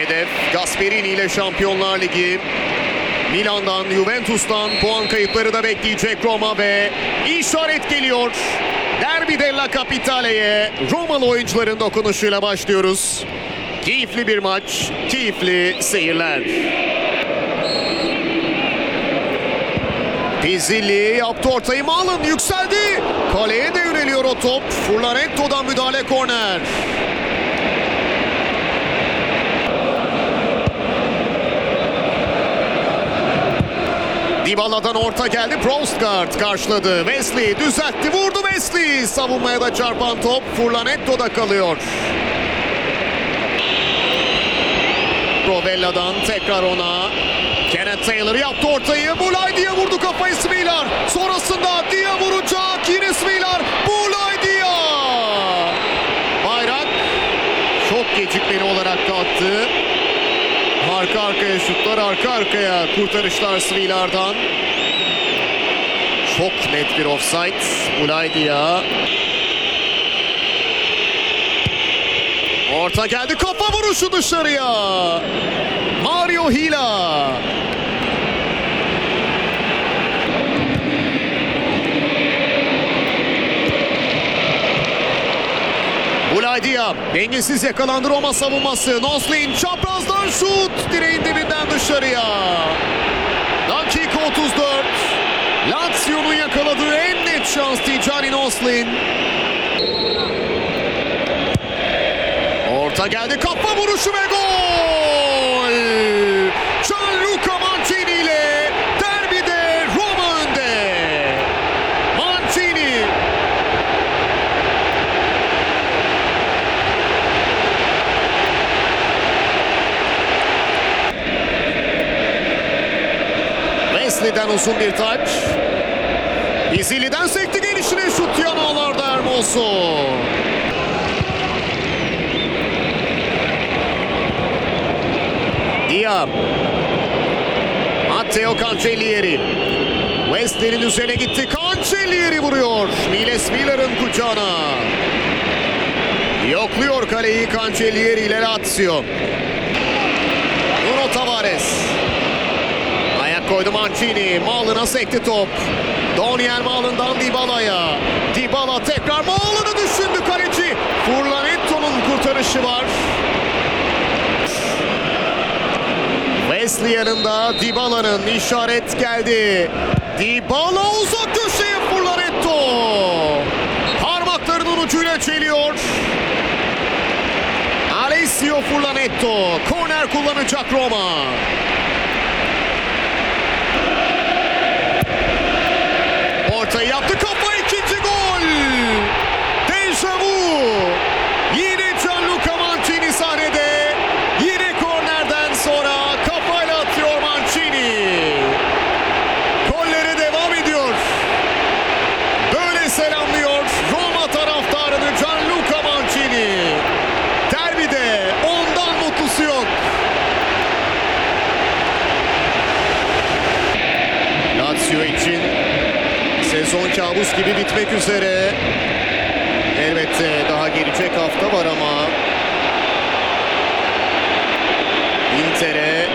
Hedef Gasperini ile Şampiyonlar Ligi. Milan'dan, Juventus'tan puan kayıpları da bekleyecek Roma ve işaret geliyor. Derbi della Capitale'ye Romalı oyuncuların dokunuşuyla başlıyoruz. Keyifli bir maç, keyifli seyirler. Pizzilli yaptı ortayı, Malın yükseldi. Kaleye de yöneliyor o top. Furlanetto'dan müdahale, korner. Dybala'dan orta geldi. Prostgaard karşıladı. Wesley düzeltti. Vurdu Wesley. Savunmaya da çarpan top Furlanetto'da kalıyor. Rovella'dan tekrar ona. Kenneth Taylor yaptı ortayı. Bulay diye vurdu kafayı Smilar. Sonrasında Dia vuracak. Yine Smilar. Bulay Dia. Bayrak çok gecikmeli olarak kalktı. Arka arkaya şutlar, arka arkaya kurtarışlar Smilar'dan. Çok net bir offside. Bulay Dia. Orta geldi, kafa vuruşu dışarıya. Mario Hila. Bulay Dia dengesiz yakalandı Roma savunması. Noslin çaprazdan şut, direğin dibinden dışarıya. Dakika 34. Lazio'nun yakaladığı en net şans Tijani Noslin. Orta geldi, kafa vuruşu ve gol! Gianluca Mancini ile derbide Roma önde. Mancini. Wesley'den uzun bir taç. Pizzilli'den sekti gelişine şut, yan ağlarda Hermoso. Dia. Matteo Cancellieri. Wesley'nin üzerine gitti. Cancellieri vuruyor. Miles Miller'ın kucağına. Yokluyor kaleyi Cancellieri ile Lazio. Nuno Tavares. Ayak koydu Mancini. Malın'a sekti top. Daniel Malın'dan Dybala'ya. Dybala tekrar Malın'ı düşündü kaleci. Furlanetto'nun kurtarışı var. Wesley yanında, Dybala'nın işaret geldi. Dybala uzak köşeye, Furlanetto. Parmaklarının ucuyla çeliyor. Alessio Furlanetto. Korner kullanacak Roma. Ortayı yaptı, kafa, ikinci gol. Deja vu. Yine Gianluca Mancini sahnede. Yine kornerden sonra kafayla atıyor Mancini. Gollere devam ediyor. Böyle selamlıyor Roma taraftarını Gianluca Mancini. Derbide ondan mutlusu yok. Lazio için sezon kabus gibi bitmek üzere. Elbette daha gelecek hafta var ama Inter'e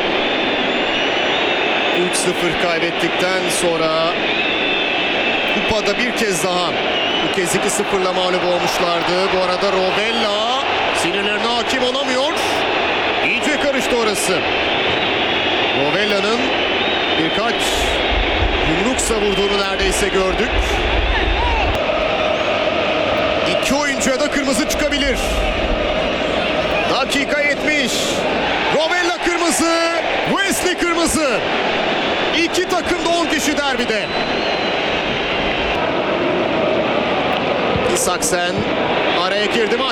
3-0 kaybettikten sonra kupada bir kez daha, bu kez 2-0'la mağlup olmuşlardı. Bu arada Rovella sinirlerine hakim olamıyor. İyice karıştı orası. Rovella'nın birkaç yumruk savurduğunu neredeyse gördük. İki oyuncuya da kırmızı çıkabilir. Dakika 70. Rovella kırmızı, Wesley kırmızı. İki takım da 10 kişi derbide. Isaksen araya girdi.